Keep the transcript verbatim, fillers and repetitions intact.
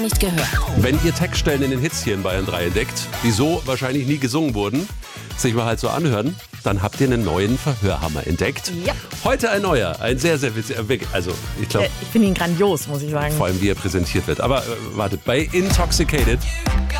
nicht gehört. Wenn ihr Textstellen in den Hits hier in Bayern drei entdeckt, die so wahrscheinlich nie gesungen wurden, sich mal halt so anhören, dann habt ihr einen neuen Verhörhammer entdeckt. Ja. Heute ein neuer, ein sehr, sehr witziger, also ich glaube, Ich finde ihn grandios, muss ich sagen. vor allem wie er präsentiert wird. Aber äh, wartet, bei Intoxicated